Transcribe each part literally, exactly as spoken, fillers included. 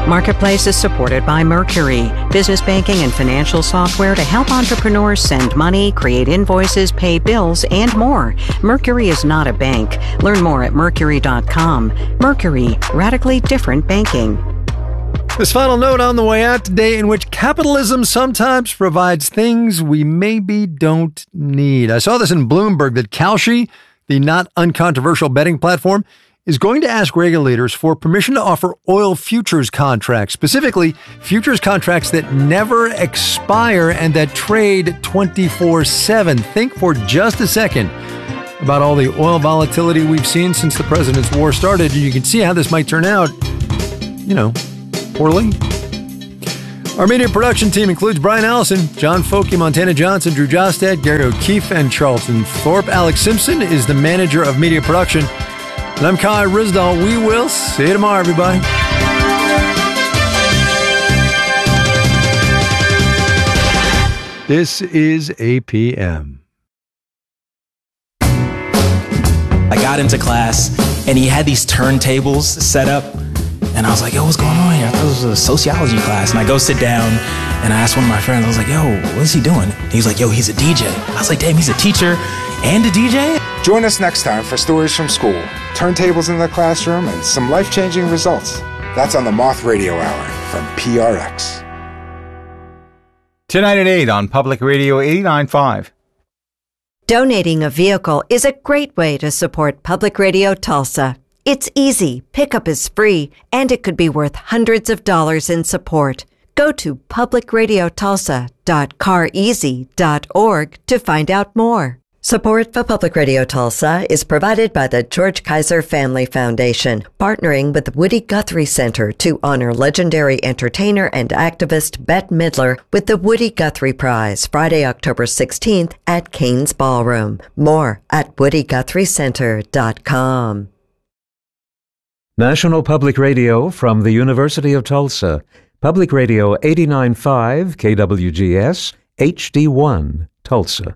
Marketplace is supported by Mercury, business banking and financial software to help entrepreneurs send money, create invoices, pay bills, and more. Mercury is not a bank. Learn more at mercury dot com. Mercury, radically different banking. This final note on the way out today, in which capitalism sometimes provides things we maybe don't need. I saw this in Bloomberg that Kalshi, the not uncontroversial betting platform, is going to ask regulators for permission to offer oil futures contracts, specifically futures contracts that never expire and that trade twenty-four seven. Think for just a second about all the oil volatility we've seen since the president's war started, and you can see how this might turn out, you know, poorly. Our media production team includes Brian Allison, John Folke, Montana Johnson, Drew Jostad, Gary O'Keefe, and Charlton Thorpe. Alex Simpson is the manager of media production. And I'm Kai Risdall. We will see you tomorrow, everybody. This is A P M. I got into class, and he had these turntables set up, and I was like, yo, what's going on here? I thought it was a sociology class. And I go sit down, and I asked one of my friends, I was like, yo, what is he doing? He's like, yo, he's a D J. I was like, damn, he's a teacher and a D J? Join us next time for Stories from School, turntables in the classroom, and some life-changing results. That's on the Moth Radio Hour from P R X. Tonight at eight on Public Radio eighty-nine point five. Donating a vehicle is a great way to support Public Radio Tulsa. It's easy, pickup is free, and it could be worth hundreds of dollars in support. Go to public radio tulsa dot car easy dot org to find out more. Support for Public Radio Tulsa is provided by the George Kaiser Family Foundation, partnering with the Woody Guthrie Center to honor legendary entertainer and activist Bette Midler with the Woody Guthrie Prize, Friday, October sixteenth at Cain's Ballroom. More at woody guthrie center dot com. National Public Radio from the University of Tulsa. Public Radio eighty-nine point five K W G S, H D one, Tulsa.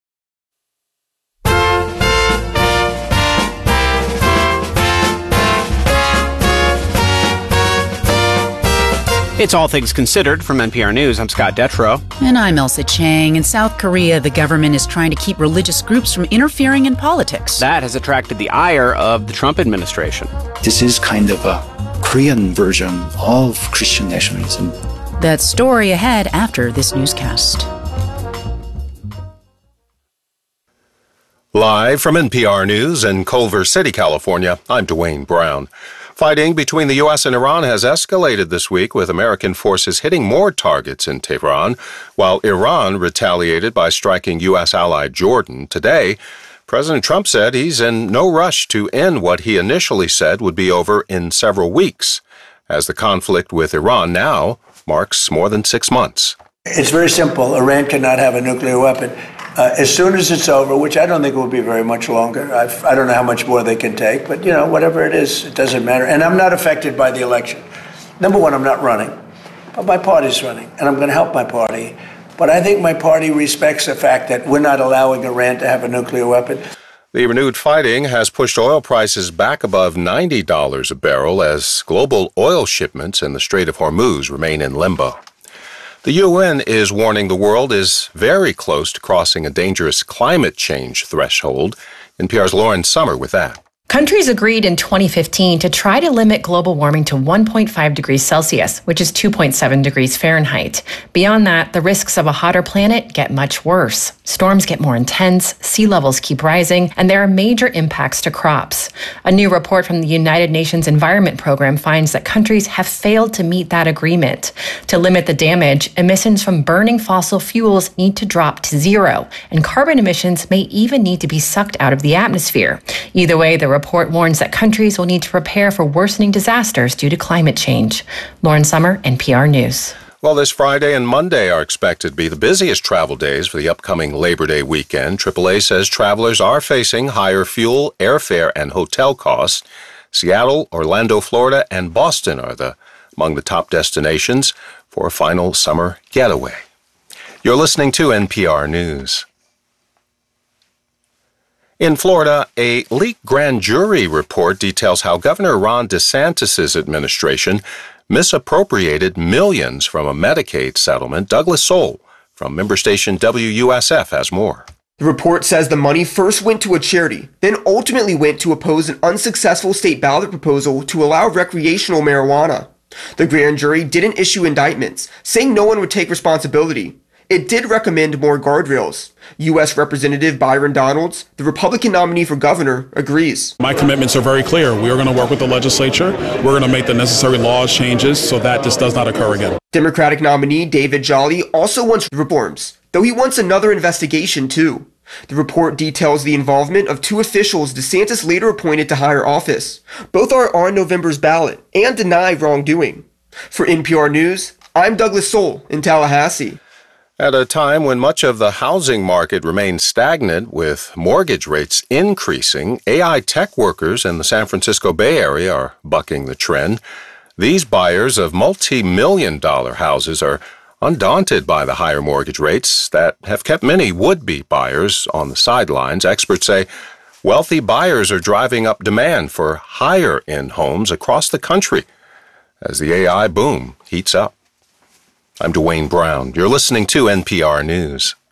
It's All Things Considered from N P R News. I'm Scott Detrow. And I'm Elsa Chang. In South Korea, the government is trying to keep religious groups from interfering in politics. That has attracted the ire of the Trump administration. This is kind of a Korean version of Christian nationalism. That story ahead after this newscast. Live from N P R News in Culver City, California, I'm Dwayne Brown. Fighting between the U S and Iran has escalated this week, with American forces hitting more targets in Tehran, while Iran retaliated by striking U S ally Jordan. Today, President Trump said he's in no rush to end what he initially said would be over in several weeks, as the conflict with Iran now marks more than six months. It's very simple. Iran cannot have a nuclear weapon. Uh, as soon as it's over, which I don't think will be very much longer, I've, I don't know how much more they can take, but, you know, whatever it is, it doesn't matter. And I'm not affected by the election. Number one, I'm not running, but my party's running, and I'm going to help my party. But I think my party respects the fact that we're not allowing Iran to have a nuclear weapon. The renewed fighting has pushed oil prices back above ninety dollars a barrel as global oil shipments in the Strait of Hormuz remain in limbo. The U N is warning the world is very close to crossing a dangerous climate change threshold. N P R's Lauren Summer with that. Countries agreed in twenty fifteen to try to limit global warming to one point five degrees Celsius, which is two point seven degrees Fahrenheit. Beyond that, the risks of a hotter planet get much worse. Storms get more intense, sea levels keep rising, and there are major impacts to crops. A new report from the United Nations Environment Program finds that countries have failed to meet that agreement. To limit the damage, emissions from burning fossil fuels need to drop to zero, and carbon emissions may even need to be sucked out of the atmosphere. Either way, the report warns that countries will need to prepare for worsening disasters due to climate change. Lauren Summer, N P R News. Well, this Friday and Monday are expected to be the busiest travel days for the upcoming Labor Day weekend. triple A says travelers are facing higher fuel, airfare, and hotel costs. Seattle, Orlando, Florida, and Boston are the among the top destinations for a final summer getaway. You're listening to N P R News. In Florida, a leaked grand jury report details how Governor Ron DeSantis' administration misappropriated millions from a Medicaid settlement. Douglas Soul from member station W U S F has more. The report says the money first went to a charity, then ultimately went to oppose an unsuccessful state ballot proposal to allow recreational marijuana. The grand jury didn't issue indictments, saying no one would take responsibility. It did recommend more guardrails. U S Representative Byron Donalds, the Republican nominee for governor, agrees. My commitments are very clear. We are going to work with the legislature. We're going to make the necessary laws changes so that this does not occur again. Democratic nominee David Jolly also wants reforms, though he wants another investigation too. The report details the involvement of two officials DeSantis later appointed to higher office. Both are on November's ballot and deny wrongdoing. For N P R News, I'm Douglas Soul in Tallahassee. At a time when much of the housing market remains stagnant with mortgage rates increasing, A I tech workers in the San Francisco Bay Area are bucking the trend. These buyers of multi-million dollar houses are undaunted by the higher mortgage rates that have kept many would-be buyers on the sidelines. Experts say wealthy buyers are driving up demand for higher-end homes across the country as the A I boom heats up. I'm Dwayne Brown. You're listening to N P R News.